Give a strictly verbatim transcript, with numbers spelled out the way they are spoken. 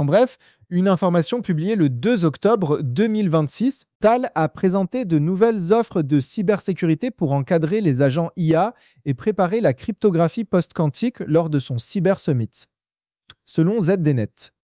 En bref, une information publiée le deux octobre deux mille vingt-six, Thales a présenté de nouvelles offres de cybersécurité pour encadrer les agents I A et préparer la cryptographie post-quantique lors de son Cyber Summit. Selon Z D Net.